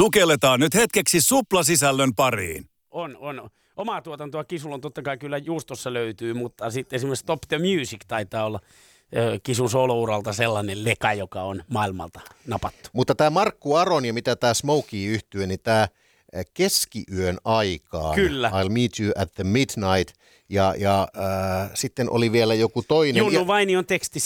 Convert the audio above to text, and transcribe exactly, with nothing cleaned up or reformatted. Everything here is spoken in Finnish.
Sukelletaan nyt hetkeksi suplasisällön pariin. On, on. Omaa tuotantoa Kisulla on totta kai kyllä juustossa löytyy, mutta sitten esimerkiksi Stop the Music taitaa olla ö, Kisun solouralta sellainen leka, joka on maailmalta napattu. Mutta tämä Markku Aron ja mitä tämä Smokey yhtye, niin tämä keskiyön aikaan. Kyllä. I'll meet you at the midnight. Ja, ja äh, sitten oli vielä joku toinen. Junnu ja, Vainion teksti